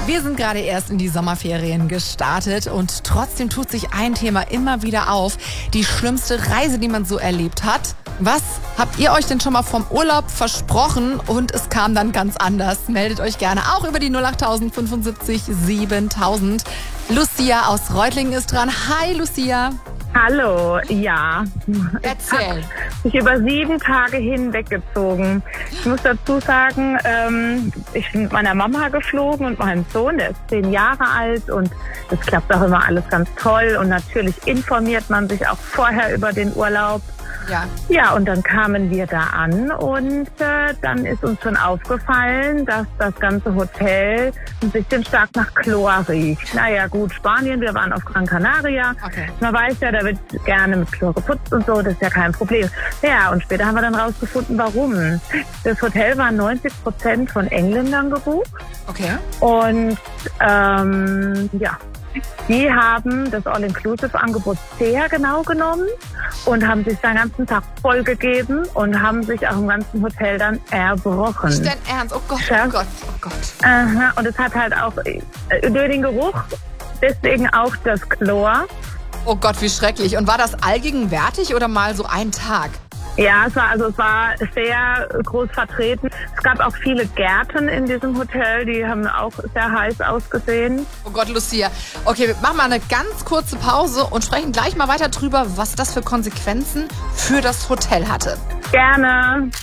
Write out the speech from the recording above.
Wir sind gerade erst in die Sommerferien gestartet und trotzdem tut sich ein Thema immer wieder auf. Die schlimmste Reise, die man so erlebt hat. Was habt ihr euch denn schon mal vom Urlaub versprochen und es kam dann ganz anders? Meldet euch gerne auch über die 08000 75 7000. Lucia aus Reutlingen ist dran. Hi Lucia. Hallo, ja. Erzähl. Ich habe mich über 7 Tage hinweggezogen. Ich muss dazu sagen, ich bin mit meiner Mama geflogen und meinem Sohn, der ist 10 Jahre alt und das klappt auch immer alles ganz toll. Und natürlich informiert man sich auch vorher über den Urlaub. Ja, und dann kamen wir da an und dann ist uns schon aufgefallen, dass das ganze Hotel ein bisschen stark nach Chlor riecht. Naja gut, Spanien, wir waren auf Gran Canaria. Okay. Man weiß ja, da wird gerne mit Chlor geputzt und so, das ist ja kein Problem. Ja, und später haben wir dann rausgefunden, warum. Das Hotel war 90% von Engländern gebucht. Okay. Und ja, die haben das All-Inclusive-Angebot sehr genau genommen und haben sich den ganzen Tag vollgegeben und haben sich auch im ganzen Hotel dann erbrochen. Nicht dein Ernst? Oh Gott, oh Gott, oh Gott. Aha, und es hat halt auch durch den Geruch, deswegen auch das Chlor. Oh Gott, wie schrecklich. Und war das allgegenwärtig oder mal so ein Tag? Ja, es war sehr groß vertreten. Es gab auch viele Gärten in diesem Hotel, die haben auch sehr heiß ausgesehen. Oh Gott, Lucia. Okay, wir machen mal eine ganz kurze Pause und sprechen gleich mal weiter drüber, was das für Konsequenzen für das Hotel hatte. Gerne.